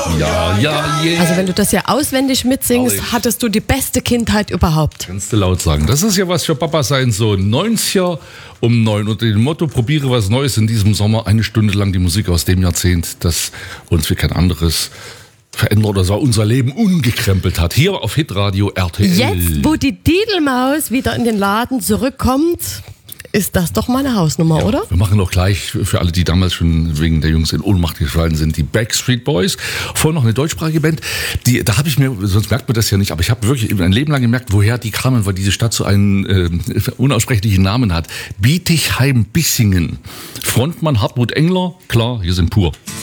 Ja, yeah. Also wenn du das ja auswendig mitsingst, Herrlich. hattest du die beste Kindheit überhaupt. Kannst du laut sagen. Das ist ja was für Papa sein Sohn. 90er um 9 unter dem Motto, probiere was Neues in diesem Sommer. 1 Stunde lang die Musik aus dem Jahrzehnt, das uns wie kein anderes verändert oder so unser Leben umgekrempelt hat. Hier auf Hitradio RTL. Jetzt, wo die Didelmaus wieder in den Laden zurückkommt, ist das doch mal eine Hausnummer, oder? Wir machen noch gleich für alle, die damals schon wegen der Jungs in Ohnmacht gefallen sind, die Backstreet Boys. Vorher noch eine deutschsprachige Band. Da habe ich mir, sonst merkt man das ja nicht, aber ich habe wirklich ein Leben lang gemerkt, woher die kamen, weil diese Stadt so einen unaussprechlichen Namen hat. Bietigheim-Bissingen. Frontmann Hartmut Engler, klar, hier sind pur.